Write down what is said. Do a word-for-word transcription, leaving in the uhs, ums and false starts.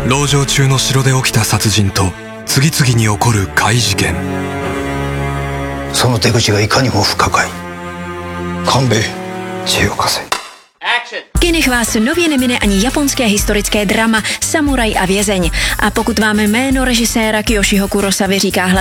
籠城中の城で起きた殺人と次々に起こる怪事件。 その手口がいかにも不可解。勘弁、知恵を貸せ。 Knih vás nově nemine ani japonské historické drama Samuraj a vězeň. A pokud vám jméno režiséra Kiyoshiho Kurosavy říká